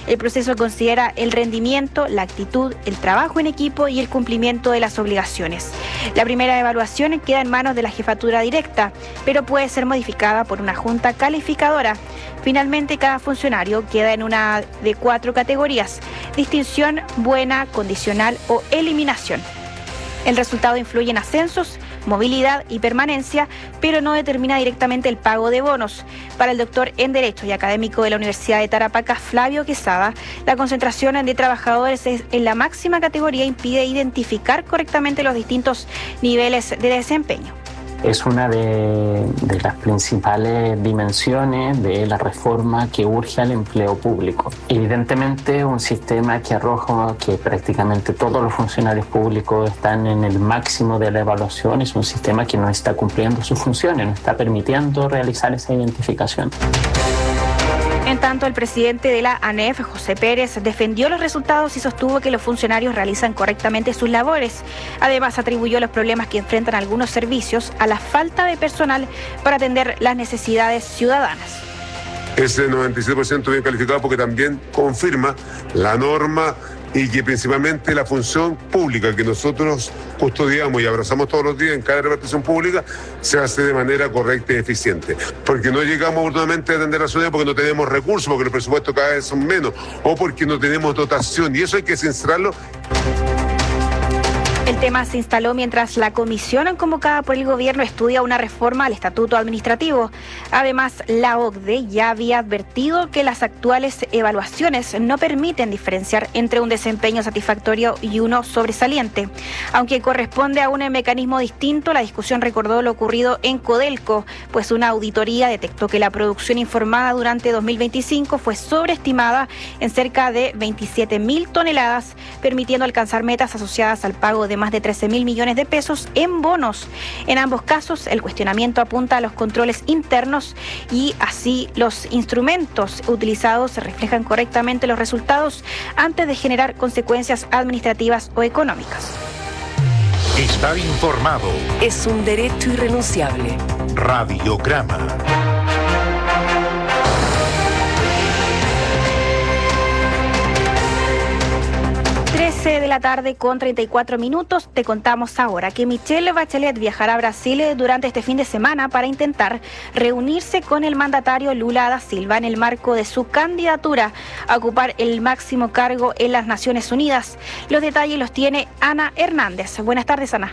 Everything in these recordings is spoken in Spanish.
El proceso considera el rendimiento, la actitud, el trabajo en equipo y el cumplimiento de las obligaciones. La primera evaluación queda en manos de la jefatura directa, pero puede ser modificada por una junta calificadora. Finalmente, cada funcionario queda en una de 4 categorías: distinción, buena, condicional o eliminación. El resultado influye en ascensos, movilidad y permanencia, pero no determina directamente el pago de bonos. Para el doctor en Derecho y académico de la Universidad de Tarapacá, Flavio Quesada, la concentración de trabajadores en la máxima categoría impide identificar correctamente los distintos niveles de desempeño. Es una de las principales dimensiones de la reforma que urge al empleo público. Evidentemente, un sistema que arroja que prácticamente todos los funcionarios públicos están en el máximo de la evaluación es un sistema que no está cumpliendo sus funciones, no está permitiendo realizar esa identificación. En tanto, el presidente de la ANEF, José Pérez, defendió los resultados y sostuvo que los funcionarios realizan correctamente sus labores. Además, atribuyó los problemas que enfrentan algunos servicios a la falta de personal para atender las necesidades ciudadanas. Ese 97% bien calificado porque también confirma la norma y que principalmente la función pública que nosotros custodiamos y abrazamos todos los días en cada repartición pública se hace de manera correcta y eficiente. Porque no llegamos oportunamente a atender a la ciudadanía porque no tenemos recursos, porque los presupuestos cada vez son menos o porque no tenemos dotación, y eso hay que sincerarlo. El tema se instaló mientras la comisión convocada por el gobierno estudia una reforma al estatuto administrativo. Además, la OCDE ya había advertido que las actuales evaluaciones no permiten diferenciar entre un desempeño satisfactorio y uno sobresaliente. Aunque corresponde a un mecanismo distinto, la discusión recordó lo ocurrido en Codelco, pues una auditoría detectó que la producción informada durante 2025 fue sobreestimada en cerca de 27.000 toneladas, permitiendo alcanzar metas asociadas al pago de más de 13.000 millones de pesos en bonos. En ambos casos, el cuestionamiento apunta a los controles internos y así los instrumentos utilizados reflejan correctamente los resultados antes de generar consecuencias administrativas o económicas. Estar informado es un derecho irrenunciable. Radiograma. 13 de la tarde con 34 minutos. Te contamos ahora que Michelle Bachelet viajará a Brasil durante este fin de semana para intentar reunirse con el mandatario Lula da Silva en el marco de su candidatura a ocupar el máximo cargo en las Naciones Unidas. Los detalles los tiene Ana Hernández. Buenas tardes, Ana.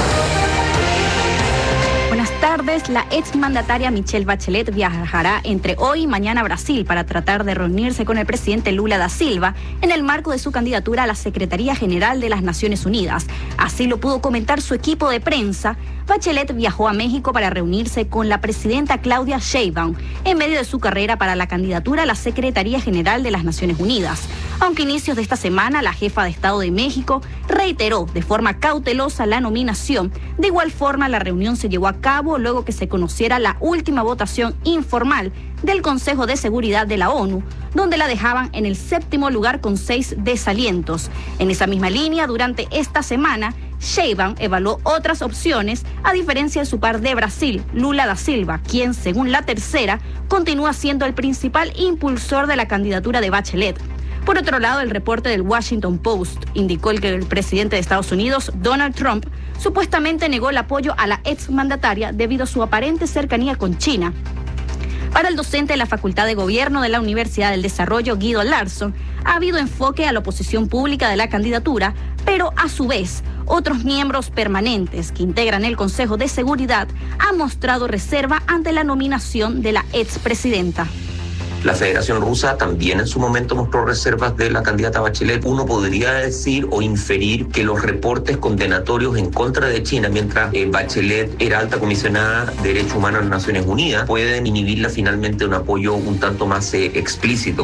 Buenas tardes. La exmandataria Michelle Bachelet viajará entre hoy y mañana a Brasil para tratar de reunirse con el presidente Lula da Silva en el marco de su candidatura a la Secretaría General de las Naciones Unidas. Así lo pudo comentar su equipo de prensa. Bachelet viajó a México para reunirse con la presidenta Claudia Sheinbaum en medio de su carrera para la candidatura a la Secretaría General de las Naciones Unidas. Aunque a inicios de esta semana la jefa de Estado de México reiteró de forma cautelosa la nominación, de igual forma la reunión se llevó a cabo luego que se conociera la última votación informal del Consejo de Seguridad de la ONU, donde la dejaban en el 7º lugar con 6 desalientos. En esa misma línea, durante esta semana, Sheinbaum evaluó otras opciones, a diferencia de su par de Brasil, Lula da Silva, quien, según la tercera, continúa siendo el principal impulsor de la candidatura de Bachelet. Por otro lado, el reporte del Washington Post indicó que el presidente de Estados Unidos, Donald Trump, supuestamente negó el apoyo a la exmandataria debido a su aparente cercanía con China. Para el docente de la Facultad de Gobierno de la Universidad del Desarrollo, Guido Larson, ha habido enfoque a la oposición pública de la candidatura, pero a su vez, otros miembros permanentes que integran el Consejo de Seguridad han mostrado reserva ante la nominación de la expresidenta. La Federación Rusa también en su momento mostró reservas de la candidata Bachelet. Uno podría decir o inferir que los reportes condenatorios en contra de China, mientras Bachelet era alta comisionada de Derechos Humanos en las Naciones Unidas, pueden inhibirla finalmente un apoyo un tanto más explícito.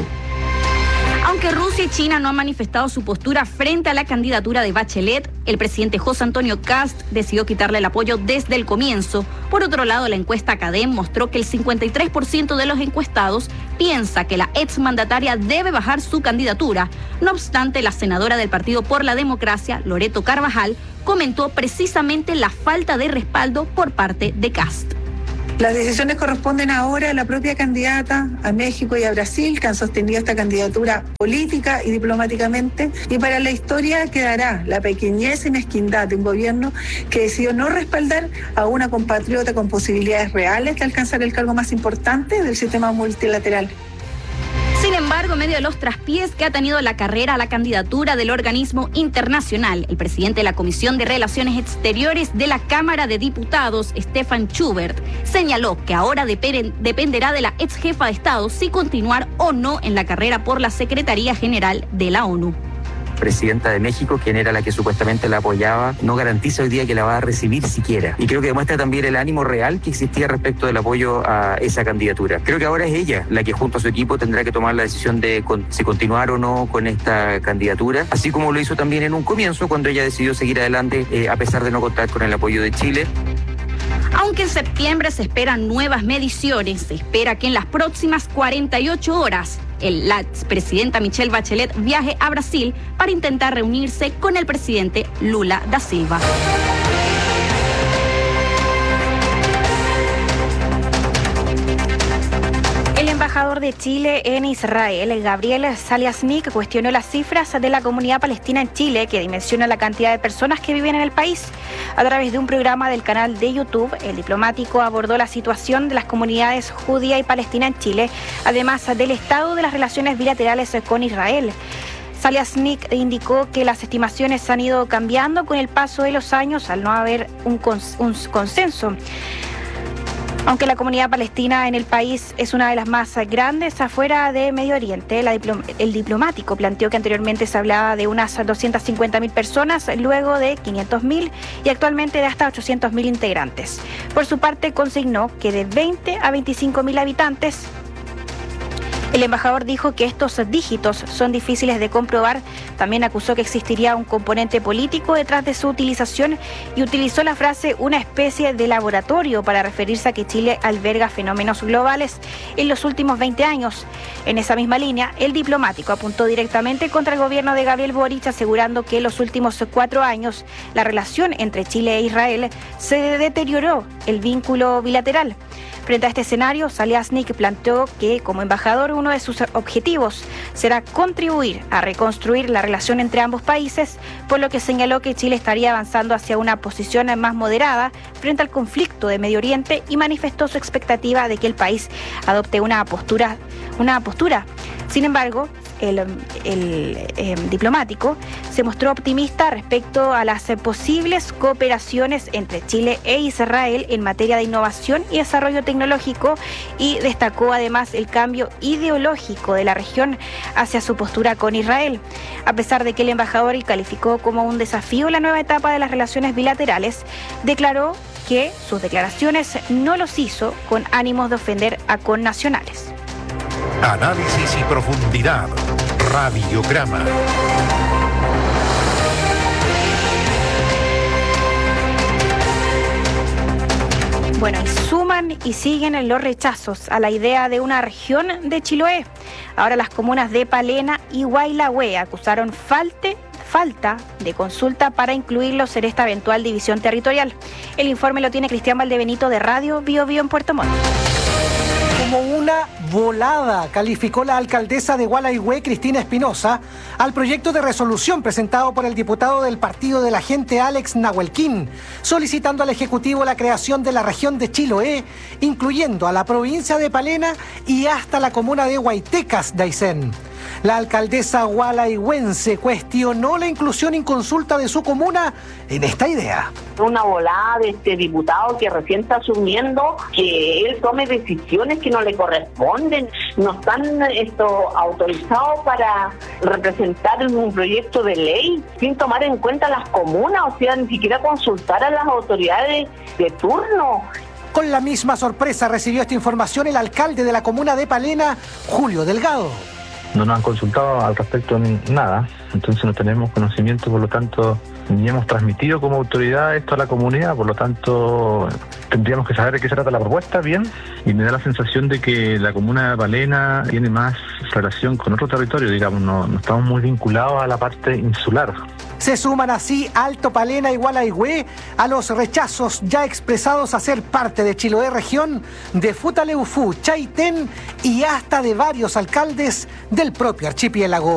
Aunque Rusia y China no han manifestado su postura frente a la candidatura de Bachelet, el presidente José Antonio Kast decidió quitarle el apoyo desde el comienzo. Por otro lado, la encuesta CADEM mostró que el 53% de los encuestados piensa que la exmandataria debe bajar su candidatura. No obstante, la senadora del Partido por la Democracia, Loreto Carvajal, comentó precisamente la falta de respaldo por parte de Kast. Las decisiones corresponden ahora a la propia candidata, a México y a Brasil, que han sostenido esta candidatura política y diplomáticamente, y para la historia quedará la pequeñez y mezquindad de un gobierno que decidió no respaldar a una compatriota con posibilidades reales de alcanzar el cargo más importante del sistema multilateral. Sin embargo, en medio de los traspiés que ha tenido la carrera a la candidatura del organismo internacional, el presidente de la Comisión de Relaciones Exteriores de la Cámara de Diputados, Stefan Schubert, señaló que ahora dependerá de la ex jefa de Estado si continuar o no en la carrera por la Secretaría General de la ONU. Presidenta de México, quien era la que supuestamente la apoyaba, no garantiza hoy día que la va a recibir siquiera. Y creo que demuestra también el ánimo real que existía respecto del apoyo a esa candidatura. Creo que ahora es ella la que junto a su equipo tendrá que tomar la decisión de si continuar o no con esta candidatura, así como lo hizo también en un comienzo cuando ella decidió seguir adelante a pesar de no contar con el apoyo de Chile. Aunque en septiembre se esperan nuevas mediciones, se espera que en las próximas 48 horas la expresidenta Michelle Bachelet viaje a Brasil para intentar reunirse con el presidente Lula da Silva. El embajador de Chile en Israel, Gabriel Saliasnik, cuestionó las cifras de la comunidad palestina en Chile, que dimensiona la cantidad de personas que viven en el país. A través de un programa del canal de YouTube, el diplomático abordó la situación de las comunidades judía y palestina en Chile, además del estado de las relaciones bilaterales con Israel. Saliasnik indicó que las estimaciones han ido cambiando con el paso de los años al no haber un consenso. Aunque la comunidad palestina en el país es una de las más grandes afuera de Medio Oriente, el diplomático planteó que anteriormente se hablaba de unas 250.000 personas, luego de 500.000 y actualmente de hasta 800.000 integrantes. Por su parte, consignó que de 20 a 25.000 habitantes. El embajador dijo que estos dígitos son difíciles de comprobar. También acusó que existiría un componente político detrás de su utilización y utilizó la frase una especie de laboratorio para referirse a que Chile alberga fenómenos globales en los últimos 20 años. En esa misma línea, el diplomático apuntó directamente contra el gobierno de Gabriel Boric, asegurando que en los últimos 4 años la relación entre Chile e Israel se deterioró el vínculo bilateral. Frente a este escenario, Saliasnik planteó que, como embajador, uno de sus objetivos será contribuir a reconstruir la relación entre ambos países, por lo que señaló que Chile estaría avanzando hacia una posición más moderada frente al conflicto de Medio Oriente y manifestó su expectativa de que el país adopte una postura. Sin embargo, el diplomático se mostró optimista respecto a las posibles cooperaciones entre Chile e Israel en materia de innovación y desarrollo tecnológico y destacó además el cambio ideológico de la región hacia su postura con Israel. A pesar de que el embajador calificó como un desafío la nueva etapa de las relaciones bilaterales, declaró que sus declaraciones no los hizo con ánimos de ofender a connacionales. Análisis y profundidad. Radiograma. Bueno, y suman y siguen los rechazos a la idea de una región de Chiloé. Ahora las comunas de Palena y Guaylahue acusaron falta de consulta para incluirlos en esta eventual división territorial. El informe lo tiene Cristian Valdebenito de Radio Bio Bio en Puerto Montt. Como una volada, calificó la alcaldesa de Guaylahue, Cristina Espinosa, al proyecto de resolución presentado por el diputado del Partido de la Gente, Alex Nahuelquín, solicitando al Ejecutivo la creación de la región de Chiloé, incluyendo a la provincia de Palena y hasta la comuna de Huaytecas de Aysén. La alcaldesa gualayhuense cuestionó la inclusión en consulta de su comuna en esta idea. Una volada de este diputado que recién está asumiendo que él tome decisiones que no le corresponden. No están autorizados para representar un proyecto de ley sin tomar en cuenta las comunas, o sea, ni siquiera consultar a las autoridades de turno. Con la misma sorpresa recibió esta información el alcalde de la comuna de Palena, Julio Delgado. No nos han consultado al respecto nada, entonces no tenemos conocimiento, por lo tanto ni hemos transmitido como autoridad esto a la comunidad, por lo tanto tendríamos que saber de qué se trata la propuesta bien, y me da la sensación de que la comuna de Palena tiene más relación con otro territorio, digamos, no estamos muy vinculados a la parte insular. Se suman así Alto Palena y Gualaihue a los rechazos ya expresados a ser parte de Chiloé región, de Futaleufú, Chaitén y hasta de varios alcaldes del propio archipiélago.